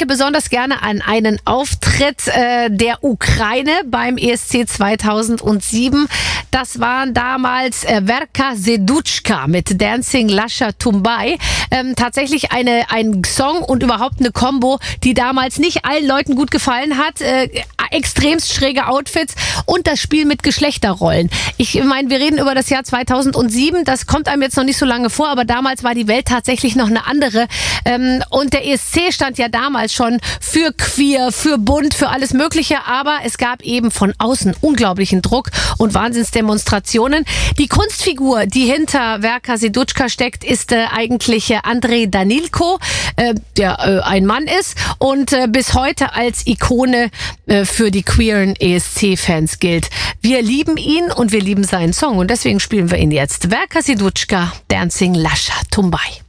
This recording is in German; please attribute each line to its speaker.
Speaker 1: heute besonders gerne an einen Auftritt der Ukraine beim ESC 2007. Das waren damals Verka Serduchka mit Dancing Lasha Tumbai. Tatsächlich ein Song und überhaupt eine Combo, die damals nicht allen Leuten gut gefallen hat. Extremst schräge Outfits und das Spiel mit Geschlechterrollen. Ich meine, wir reden über das Jahr 2007. Das kommt einem jetzt noch nicht so lange vor, aber damals war die Welt tatsächlich noch eine andere. Und der ESC stand ja damals schon für queer, für bunt, für alles Mögliche. Aber es gab eben von außen unglaublichen Druck und Wahnsinnsdemonstrationen. Die Kunstfigur, die hinter Verka Serduchka steckt, ist eigentlich Andrei Danilko, der ein Mann ist und bis heute als Ikone für die queeren ESC-Fans gilt. Wir lieben ihn und wir lieben seinen Song und deswegen spielen wir ihn jetzt. Verka Serduchka, Dancing Lasha Tumbai.